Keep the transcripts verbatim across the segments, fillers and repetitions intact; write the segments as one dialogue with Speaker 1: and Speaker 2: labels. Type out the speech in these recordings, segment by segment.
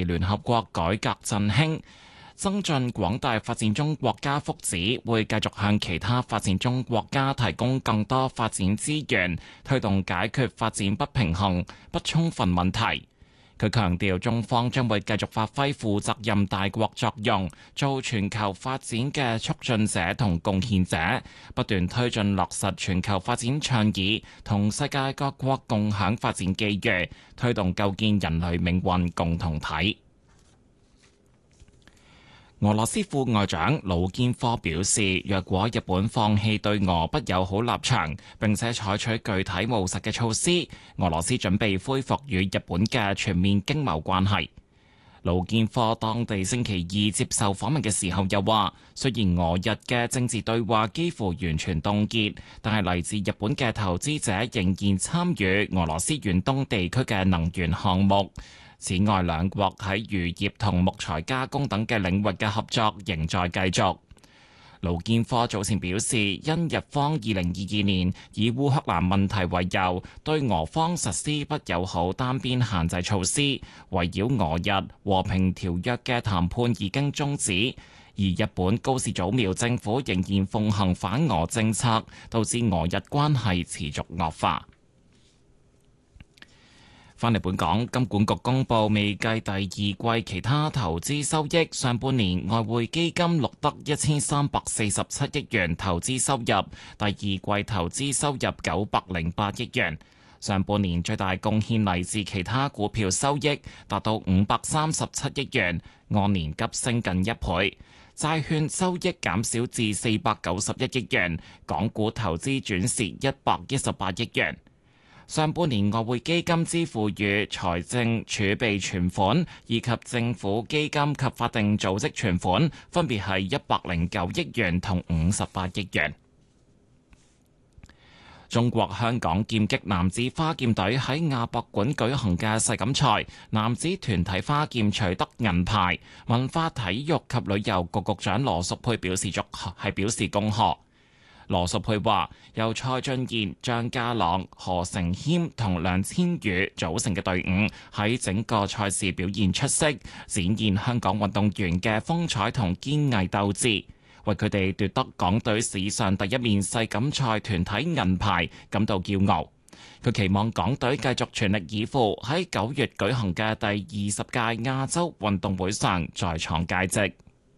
Speaker 1: 聯合國改革振興，增進廣大發展中國家福祉，會繼續向其他發展中國家提供更多發展資源，推動解決發展不平衡不充分問題。佢強調，中方將會繼續發揮負責任大國作用，做全球發展嘅促進者同貢獻者，不斷推進落實全球發展倡議，同世界各國共享發展機遇，推動構建人類命運共同體。俄羅斯副外長魯堅科表示，若果日本放棄對俄不友好立場，並且採取具體務實嘅措施，俄羅斯準備恢復與日本嘅全面經貿關係。魯堅科當地星期二接受訪問嘅時候又話，雖然俄日嘅政治對話幾乎完全凍結，但係嚟自日本嘅投資者仍然參與俄羅斯遠東地區嘅能源項目。此外，兩國喺漁業同木材加工等嘅領域嘅合作仍在繼續。盧建科早前表示，因日方二零二二年以烏克蘭問題為由，對俄方實施不友好單邊限制措施，圍繞俄日和平條約嘅談判已經終止，而日本高市早苗政府仍然奉行反俄政策，導致俄日關係持續惡化。返嚟本港，金管局公布未計第二季其他投資收益，上半年外匯基金錄得一千三百四十七億元投資收入，第二季投資收入九百零八億元。上半年最大貢獻嚟自其他股票收益，達到五百三十七億元，按年急升近一倍。債券收益減少至四百九十一億元，港股投資轉蝕一百一十八億元。上半年外匯基金支付予財政儲備存款以及政府基金及法定組織存款，分別係一百零九億元同五十八億元。中國香港劍擊男子花劍隊喺亞博館舉行嘅世錦賽男子團體花劍取得銀牌，文化體育及旅遊局局長羅淑佩表示祝係表示恭賀。羅淑佩話：由蔡俊彥、張家朗、何成謙同梁千羽組成嘅隊伍喺整個賽事表現出色，展現香港運動員嘅風采同堅毅鬥志，為佢哋奪得港隊史上第一面世錦賽團體銀牌感到驕傲。佢期望港隊繼續全力以赴，喺九月舉行嘅第二十屆亞洲運動會上再創佳績。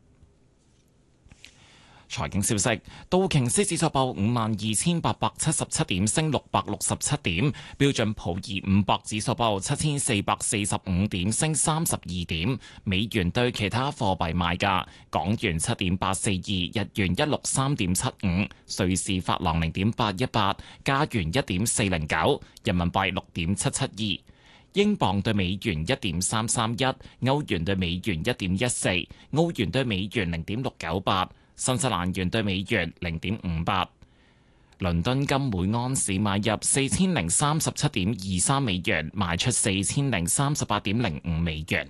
Speaker 1: 財經消息，道瓊斯指數報五萬二千八百七十七點，升六百六十七點；標準普爾五百指數報七千四百四十五點，升三十二點。美元對其他貨幣賣價：港元七點八四二，日元一六三點七五，瑞士法郎零點八一八，加元一點四零九，人民幣六點七七二。英鎊對美元一點三三一，歐元對美元一點一四，澳元對美元零點六九八。新西蘭元對美元零點五八，倫敦金每安士買入四千零三十七點二三美元，賣出四千零三十八點零五美元。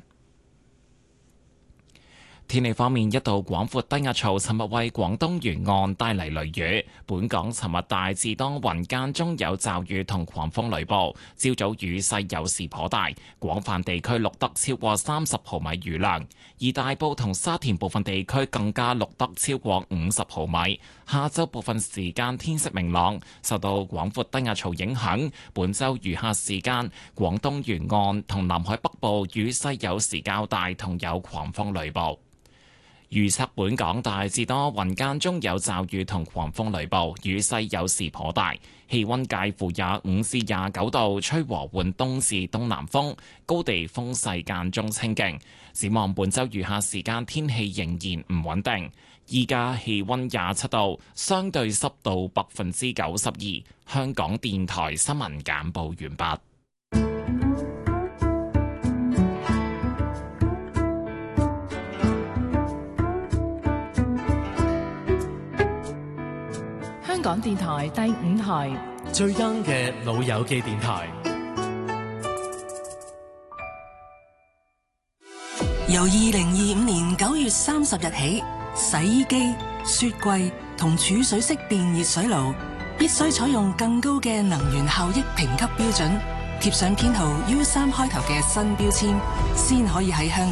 Speaker 1: 天氣方面，一道廣闊低壓槽尋日為廣東沿岸帶嚟雷雨。本港尋日大致多雲，間中有驟雨同狂風雷暴。朝早雨勢有時頗大，廣泛地區錄得超過三十毫米雨量，而大埔同沙田部分地區更加錄得超過五十毫米。下晝部分時間天色明朗，受到廣闊低壓槽影響，本週餘下時間廣東沿岸同南海北部雨勢有時較大，同有狂風雷暴。預測本港大致多雲，間中有驟雨同狂風雷暴，雨勢有時頗大，氣溫介乎廿五至廿九度，吹和緩東至東南風，高地風勢間中清勁。展望本週餘下時間天氣仍然唔穩定。依家氣溫廿七度，相對濕度百分之九十二。香港電台新聞簡報完畢。
Speaker 2: 香港電台第五台
Speaker 3: 最 young 嘅老友記電台，
Speaker 4: 由二零二五年九月三十日起，洗衣機、雪櫃同儲水式電熱水爐必須採用更高嘅能源效益評級標準，貼上編號 U 三開頭嘅新標籤，先可以喺香